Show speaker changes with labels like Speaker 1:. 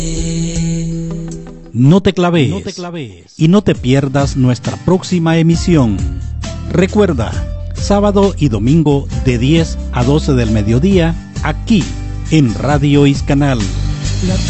Speaker 1: No te claves y no te pierdas nuestra próxima emisión. Recuerda, sábado y domingo de 10 a 12 del mediodía, aquí en Radio Iscanal.